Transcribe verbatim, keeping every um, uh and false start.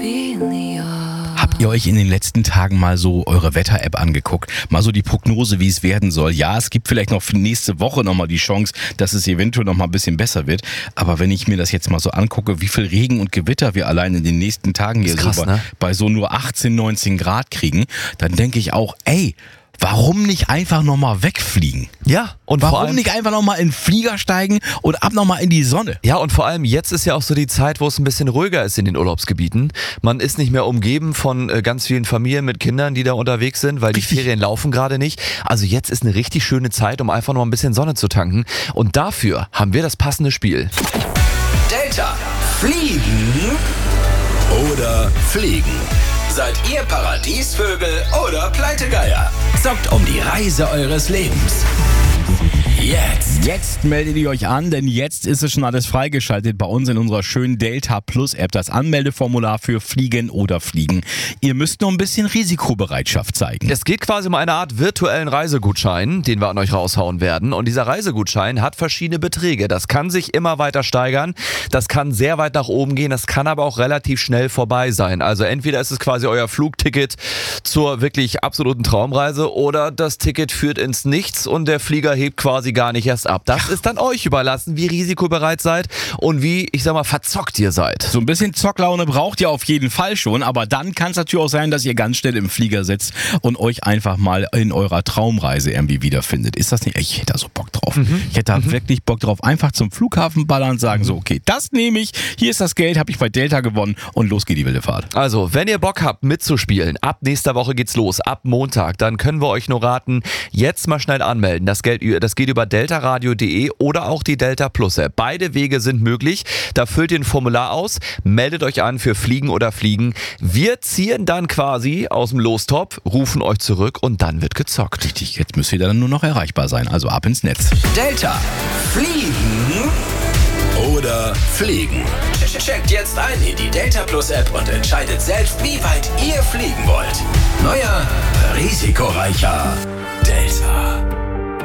Habt ihr euch in den letzten Tagen mal so eure Wetter-App angeguckt? Mal so die Prognose, wie es werden soll. Ja, es gibt vielleicht noch für nächste Woche nochmal die Chance, dass es eventuell nochmal ein bisschen besser wird. Aber wenn ich mir das jetzt mal so angucke, wie viel Regen und Gewitter wir allein in den nächsten Tagen hier krass, so bei, ne? bei so nur achtzehn, neunzehn Grad kriegen, dann denke ich auch, ey, warum nicht einfach nochmal wegfliegen? Ja, und Warum vor allem, nicht einfach nochmal in den Flieger steigen und ab nochmal in die Sonne? Ja, und vor allem jetzt ist ja auch so die Zeit, wo es ein bisschen ruhiger ist in den Urlaubsgebieten. Man ist nicht mehr umgeben von äh, ganz vielen Familien mit Kindern, die da unterwegs sind, weil Richtig. die Ferien laufen gerade nicht. Also jetzt ist eine richtig schöne Zeit, um einfach noch ein bisschen Sonne zu tanken. Und dafür haben wir das passende Spiel. Delta. Fliegen oder fliegen? Seid ihr Paradiesvögel oder Pleitegeier? Zockt um die Reise eures Lebens. Jetzt. Jetzt meldet ihr euch an, denn jetzt ist es schon alles freigeschaltet bei uns in unserer schönen Delta Plus App. Das Anmeldeformular für Fliegen oder Fliegen. Ihr müsst nur ein bisschen Risikobereitschaft zeigen. Es geht quasi um eine Art virtuellen Reisegutschein, den wir an euch raushauen werden. Und dieser Reisegutschein hat verschiedene Beträge. Das kann sich immer weiter steigern. Das kann sehr weit nach oben gehen. Das kann aber auch relativ schnell vorbei sein. Also entweder ist es quasi euer Flugticket zur wirklich absoluten Traumreise oder das Ticket führt ins Nichts und der Flieger hebt quasi gar nicht erst ab. Das ist dann euch überlassen, wie risikobereit seid und wie, ich sag mal, verzockt ihr seid. So ein bisschen Zocklaune braucht ihr auf jeden Fall schon, aber dann kann es natürlich auch sein, dass ihr ganz schnell im Flieger sitzt und euch einfach mal in eurer Traumreise irgendwie wiederfindet. Ist das nicht? Ich hätte da so Bock drauf. Mhm. Ich hätte da mhm. wirklich Bock drauf. Einfach zum Flughafen ballern, sagen so, okay, das nehme ich, hier ist das Geld, habe ich bei Delta gewonnen und los geht die wilde Fahrt. Also, wenn ihr Bock habt mitzuspielen, ab nächster Woche geht's los, ab Montag, dann können wir euch nur raten, jetzt mal schnell anmelden. Das, Geld, das geht über deltaradio punkt de oder auch die Delta Plus App. Beide Wege sind möglich. Da füllt ihr ein Formular aus, meldet euch an für Fliegen oder Fliegen. Wir ziehen dann quasi aus dem Lostopf, rufen euch zurück und dann wird gezockt. Richtig, jetzt müsst ihr dann nur noch erreichbar sein. Also ab ins Netz. Delta. Fliegen oder fliegen? Checkt jetzt ein in die Delta Plus App und entscheidet selbst, wie weit ihr fliegen wollt. Neuer, risikoreicher Delta.